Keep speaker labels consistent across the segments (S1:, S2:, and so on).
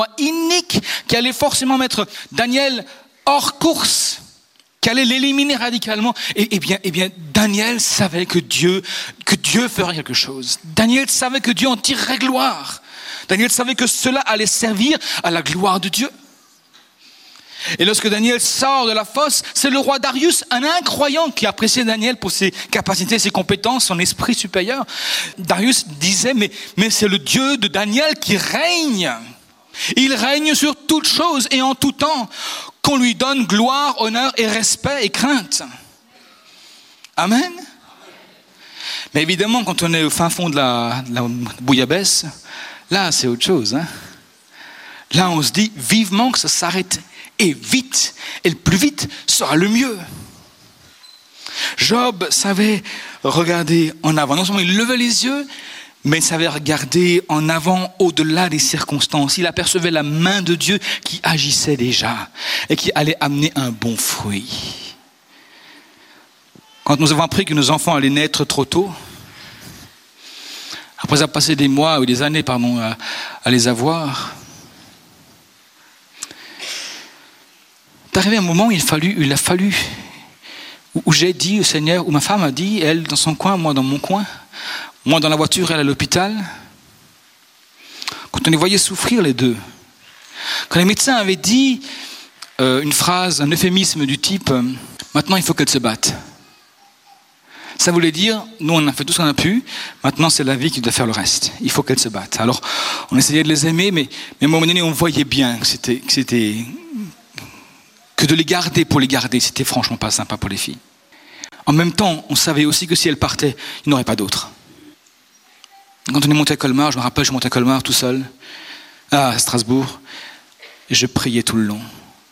S1: inique qui allait forcément mettre Daniel hors course, qui allait l'éliminer radicalement. Et bien, Daniel savait que Dieu ferait quelque chose. Daniel savait que Dieu en tirerait gloire. Daniel savait que cela allait servir à la gloire de Dieu. Et lorsque Daniel sort de la fosse, c'est le roi Darius, un incroyant qui appréciait Daniel pour ses capacités, ses compétences, son esprit supérieur. Darius disait, mais c'est le Dieu de Daniel qui règne. Il règne sur toutes choses et en tout temps, qu'on lui donne gloire, honneur et respect et crainte. Amen. Mais évidemment, quand on est au fin fond de la bouillabaisse, là c'est autre chose. Là on se dit vivement que ça s'arrête. Et vite, et le plus vite sera le mieux. Job savait regarder en avant. Non seulement il levait les yeux, mais il savait regarder en avant au-delà des circonstances. Il apercevait la main de Dieu qui agissait déjà et qui allait amener un bon fruit. Quand nous avons appris que nos enfants allaient naître trop tôt, après avoir passé des mois ou des années à les avoir, c'est arrivé un moment où il a fallu, où j'ai dit au Seigneur, où ma femme a dit, elle dans son coin, moi dans mon coin, moi dans la voiture, elle à l'hôpital. Quand on les voyait souffrir les deux, quand les médecins avaient dit une phrase, un euphémisme du type « Maintenant il faut qu'elle se batte ». Ça voulait dire, nous on a fait tout ce qu'on a pu, maintenant c'est la vie qui doit faire le reste. Il faut qu'elle se batte. Alors on essayait de les aimer, mais à un moment donné on voyait bien que de les garder pour les garder, c'était franchement pas sympa pour les filles. En même temps, on savait aussi que si elles partaient, il n'y en aurait pas d'autres. Quand on est monté à Colmar, je me rappelle, je montais à Colmar tout seul, à Strasbourg, et je priais tout le long.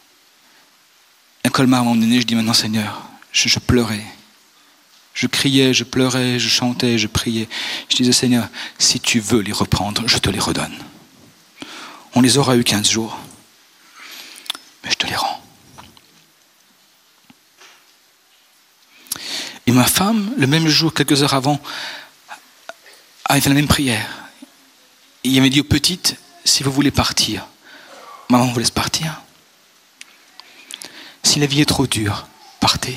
S1: À Colmar, à un moment donné, je dis maintenant Seigneur, je pleurais. Je criais, je pleurais, je chantais, je priais. Je disais Seigneur, si tu veux les reprendre, je te les redonne. On les aura eu 15 jours, mais je te les rends. Et ma femme, le même jour, quelques heures avant, avait fait la même prière. Et il avait dit aux petites, si vous voulez partir, maman vous laisse partir. Si la vie est trop dure, partez.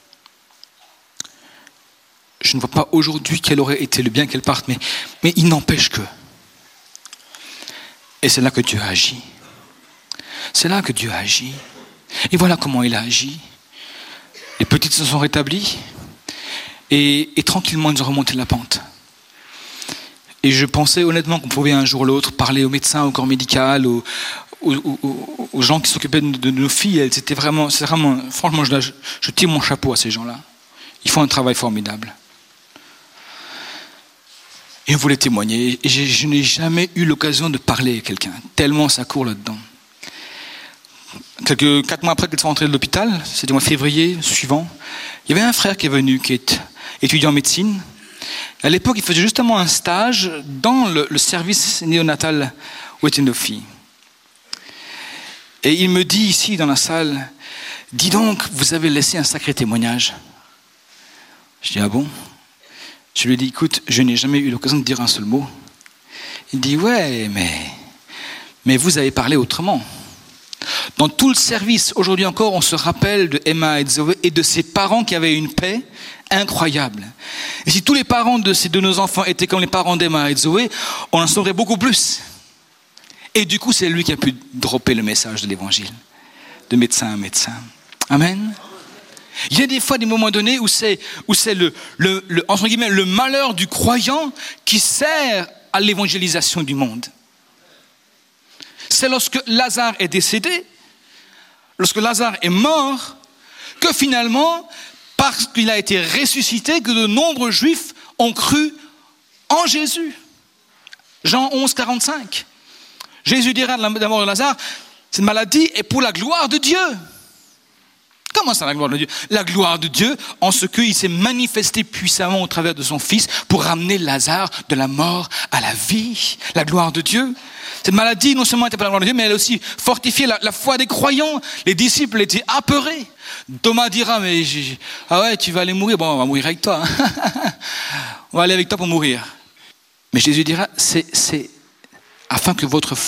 S1: Je ne vois pas aujourd'hui quel aurait été le bien qu'elle parte, mais il n'empêche que. Et c'est là que Dieu a agi. C'est là que Dieu a agi. Et voilà comment il a agi. Les petites se sont rétablies. Et tranquillement, ils ont remonté la pente. Et je pensais honnêtement qu'on pouvait un jour ou l'autre parler aux médecins, au corps médical, aux gens qui s'occupaient de nos filles. Franchement, je tire mon chapeau à ces gens-là. Ils font un travail formidable. Et on voulait témoigner. Et je n'ai jamais eu l'occasion de parler à quelqu'un, tellement ça court là-dedans. 4 mois après qu'elle soit rentrée de l'hôpital, c'était au mois de février suivant, il y avait un frère qui est venu, qui est étudiant en médecine. À l'époque, il faisait justement un stage dans le service néonatal où étaient nos filles. Et il me dit ici dans la salle, dis donc, vous avez laissé un sacré témoignage. Je dis, ah bon? Je lui dis, écoute, je n'ai jamais eu l'occasion de dire un seul mot. Il dit, ouais, mais vous avez parlé autrement. Dans tout le service, aujourd'hui encore, on se rappelle de Emma et de Zoé et de ses parents qui avaient une paix incroyable. Et si tous les parents de nos enfants étaient comme les parents d'Emma et de Zoé, on en saurait beaucoup plus. Et du coup, c'est lui qui a pu dropper le message de l'évangile, de médecin à médecin. Amen. Il y a des fois des moments donnés où c'est entre guillemets, le malheur du croyant qui sert à l'évangélisation du monde. C'est lorsque Lazare est décédé, lorsque Lazare est mort, que finalement, parce qu'il a été ressuscité, que de nombreux Juifs ont cru en Jésus. Jean 11, 45. Jésus dira de la mort de Lazare, cette maladie est pour la gloire de Dieu. Comment ça, la gloire de Dieu? La gloire de Dieu en ce qu'il s'est manifesté puissamment au travers de son Fils pour ramener Lazare de la mort à la vie. La gloire de Dieu. Cette maladie, non seulement était pour la gloire de Dieu, mais elle a aussi fortifié la foi des croyants. Les disciples étaient apeurés. Thomas dira, mais ah ouais, tu vas aller mourir. Bon, on va mourir avec toi. On va aller avec toi pour mourir. Mais Jésus dira, c'est afin que votre